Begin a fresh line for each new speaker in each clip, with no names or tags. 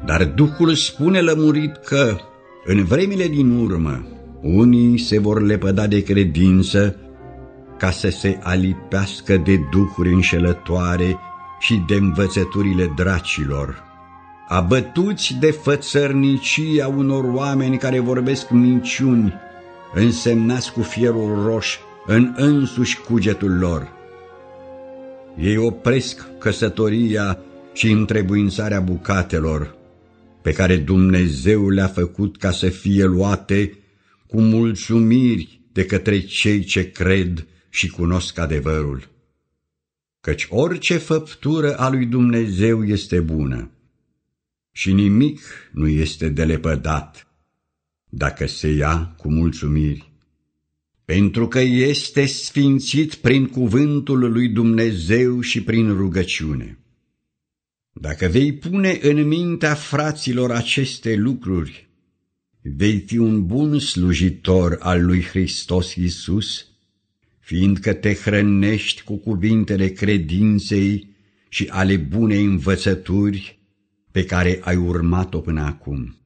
Dar Duhul spune lămurit că, în vremile din urmă, unii se vor lepăda de credință ca să se alipească de duhuri înșelătoare și de învățăturile dracilor, abătuți de fățărnicia unor oameni care vorbesc minciuni, însemnați cu fierul roș în însuși cugetul lor. Ei opresc căsătoria și întrebuințarea bucatelor, pe care Dumnezeu le-a făcut ca să fie luate cu mulțumiri de către cei ce cred și cunosc adevărul. Căci orice făptură a lui Dumnezeu este bună și nimic nu este de lepădat dacă se ia cu mulțumiri, pentru că este sfințit prin cuvântul lui Dumnezeu și prin rugăciune. Dacă vei pune în mintea fraților aceste lucruri, vei fi un bun slujitor al lui Hristos Iisus, fiindcă te hrănești cu cuvintele credinței și ale bunei învățături pe care ai urmat-o până acum.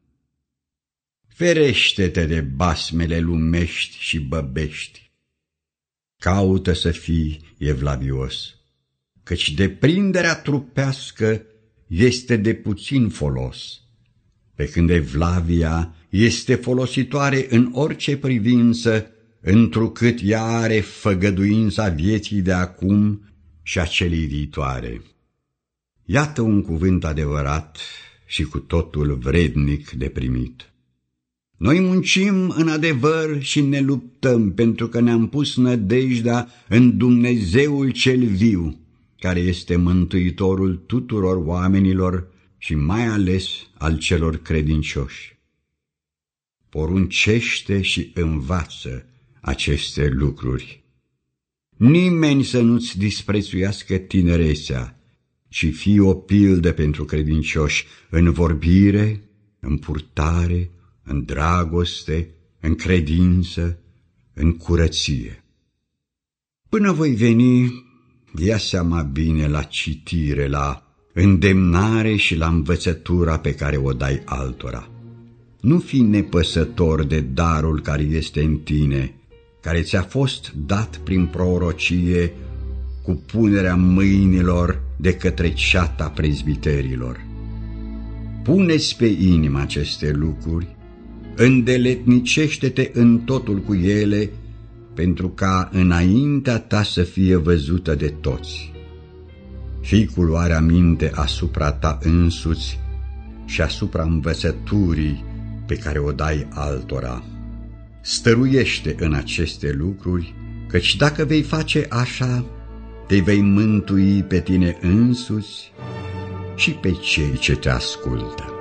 Ferește-te de basmele lumești și băbești. Caută să fii evlavios, căci deprinderea trupească este de puțin folos, pe când evlavia este folositoare în orice privință, întrucât ea are făgăduința vieții de acum și a celei viitoare. Iată un cuvânt adevărat și cu totul vrednic de primit. Noi muncim în adevăr și ne luptăm pentru că ne-am pus nădejdea în Dumnezeul cel viu, care este mântuitorul tuturor oamenilor și mai ales al celor credincioși. Poruncește și învață aceste lucruri. Nimeni să nu-ți disprețuiască tinerețea, ci fii o pildă pentru credincioși în vorbire, în purtare, în dragoste, în credință, în curăție. Până voi veni, ia seama bine la citire, la îndemnare și la învățătura pe care o dai altora. Nu fi nepăsător de darul care este în tine, care ți-a fost dat prin prorocie cu punerea mâinilor de către ceata prezbiterilor. Pune-ți pe inimă aceste lucruri, îndeletnicește-te în totul cu ele, pentru ca înaintea ta să fie văzută de toți. Fii cu luarea minte asupra ta însuți și asupra învățăturii pe care o dai altora. Stăruiește în aceste lucruri, căci dacă vei face așa, te vei mântui pe tine însuți și pe cei ce te ascultă.